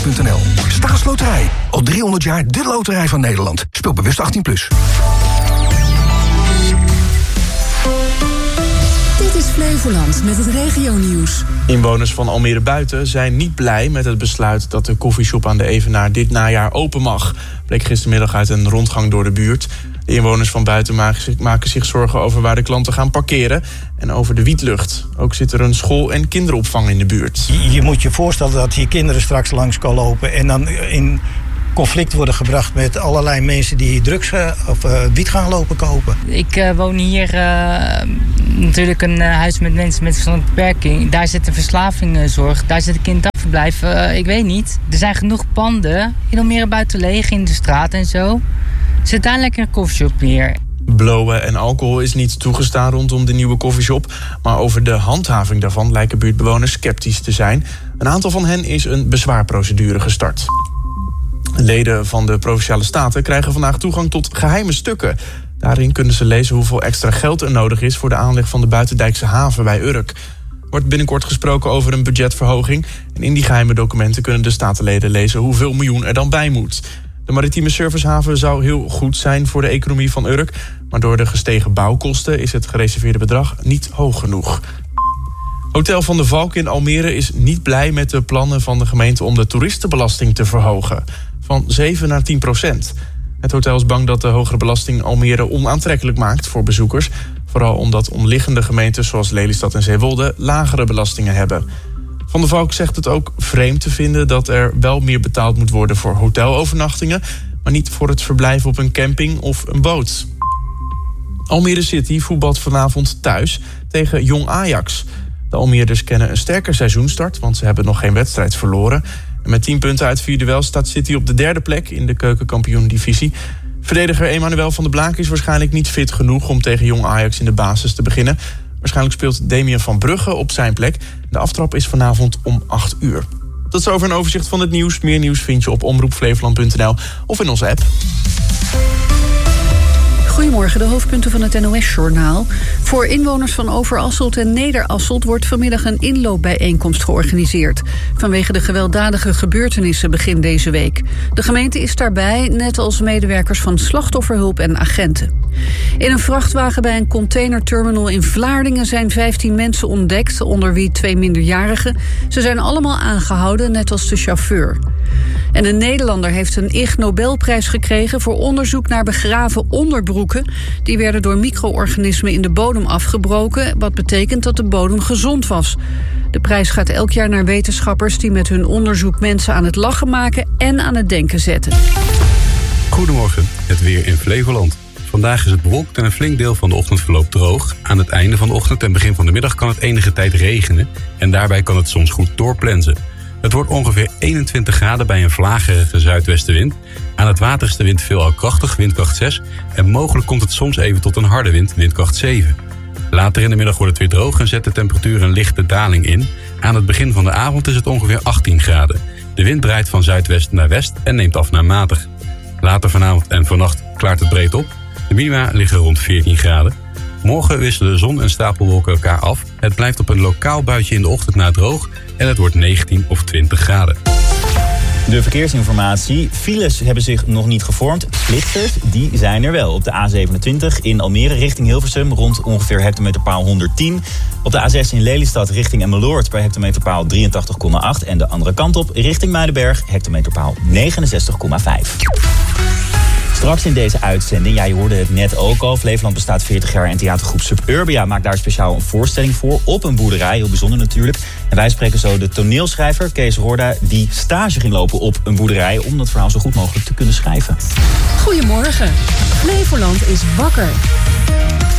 staatsloterij.nl. Staatsloterij. Al 300 jaar de loterij van Nederland. Speel bewust 18+. Dit is Flevoland met het regionieuws. Inwoners van Almere Buiten zijn niet blij met het besluit dat de koffieshop aan de Evenaar dit najaar open mag. Bleek gistermiddag uit een rondgang door de buurt. De inwoners van Buiten maken zich zorgen over waar de klanten gaan parkeren en over de wietlucht. Ook zit er een school- en kinderopvang in de buurt. Je moet je voorstellen dat je kinderen straks langs kan lopen en dan in conflict worden gebracht met allerlei mensen die drugs of wiet gaan lopen kopen. Ik woon hier natuurlijk een huis met mensen met verstandelijke beperking. Daar zit de verslavingszorg, daar zit een kinderdagverblijf. Ik weet niet. Er zijn genoeg panden in Almere Buiten leeg in de straat en zo. Zit daar lekker een koffieshop neer. Blowen en alcohol is niet toegestaan rondom de nieuwe koffieshop. Maar over de handhaving daarvan lijken buurtbewoners sceptisch te zijn. Een aantal van hen is een bezwaarprocedure gestart. Leden van de Provinciale Staten krijgen vandaag toegang tot geheime stukken. Daarin kunnen ze lezen hoeveel extra geld er nodig is voor de aanleg van de Buitendijkse haven bij Urk. Er wordt binnenkort gesproken over een budgetverhoging. En in die geheime documenten kunnen de statenleden lezen hoeveel miljoen er dan bij moet. De maritieme servicehaven zou heel goed zijn voor de economie van Urk. Maar door de gestegen bouwkosten is het gereserveerde bedrag niet hoog genoeg. Hotel Van de Valk in Almere is niet blij met de plannen van de gemeente om de toeristenbelasting te verhogen. Van 7 naar 10%. Het hotel is bang dat de hogere belasting Almere onaantrekkelijk maakt voor bezoekers. Vooral omdat omliggende gemeenten zoals Lelystad en Zeewolde lagere belastingen hebben. Van der Valk zegt het ook vreemd te vinden dat er wel meer betaald moet worden voor hotelovernachtingen, maar niet voor het verblijf op een camping of een boot. Almere City voetbalt vanavond thuis tegen Jong Ajax. De Almeerders kennen een sterke seizoenstart, want ze hebben nog geen wedstrijd verloren. En met 10 punten uit 4 duels staat City op de 3e plek in de keukenkampioen-divisie. Verdediger Emmanuel van der Blaak is waarschijnlijk niet fit genoeg om tegen Jong Ajax in de basis te beginnen. Waarschijnlijk speelt Damien van Brugge op zijn plek. De aftrap is vanavond om 8 uur. Tot zover een overzicht van het nieuws. Meer nieuws vind je op omroepflevoland.nl of in onze app. Goedemorgen, de hoofdpunten van het NOS-journaal. Voor inwoners van Overasselt en Nederasselt wordt vanmiddag een inloopbijeenkomst georganiseerd. Vanwege de gewelddadige gebeurtenissen begin deze week. De gemeente is daarbij, net als medewerkers van slachtofferhulp en agenten. In een vrachtwagen bij een containerterminal in Vlaardingen zijn 15 mensen ontdekt, onder wie 2 minderjarigen. Ze zijn allemaal aangehouden, net als de chauffeur. En een Nederlander heeft een Ig Nobelprijs gekregen voor onderzoek naar begraven onderbroeken. Die werden door micro-organismen in de bodem afgebroken, wat betekent dat de bodem gezond was. De prijs gaat elk jaar naar wetenschappers die met hun onderzoek mensen aan het lachen maken en aan het denken zetten. Goedemorgen, het weer in Flevoland. Vandaag is het bewolkt en een flink deel van de ochtend verloopt droog. Aan het einde van de ochtend en begin van de middag kan het enige tijd regenen. En daarbij kan het soms goed doorplensen. Het wordt ongeveer 21 graden bij een vlagerige zuidwestenwind. Aan het water is de wind veelal krachtig, windkracht 6. En mogelijk komt het soms even tot een harde wind, windkracht 7. Later in de middag wordt het weer droog en zet de temperatuur een lichte daling in. Aan het begin van de avond is het ongeveer 18 graden. De wind draait van zuidwest naar west en neemt af naar matig. Later vanavond en vannacht klaart het breed op. De minima liggen rond 14 graden. Morgen wisselen zon en stapelwolken elkaar af. Het blijft op een lokaal buitje in de ochtend na droog en het wordt 19 of 20 graden. De verkeersinformatie. Files hebben zich nog niet gevormd. Flitsers, die zijn er wel. Op de A27 in Almere richting Hilversum rond ongeveer hectometerpaal 110. Op de A6 in Lelystad richting Emmeloord bij hectometerpaal 83,8. En de andere kant op richting Muidenberg hectometerpaal 69,5. Straks in deze uitzending, ja, je hoorde het net ook al. Flevoland bestaat 40 jaar en theatergroep Suburbia maakt daar speciaal een voorstelling voor op een boerderij. Heel bijzonder natuurlijk. En wij spreken zo de toneelschrijver Kees Roorda die stage ging lopen op een boerderij om dat verhaal zo goed mogelijk te kunnen schrijven. Goedemorgen, Flevoland is wakker.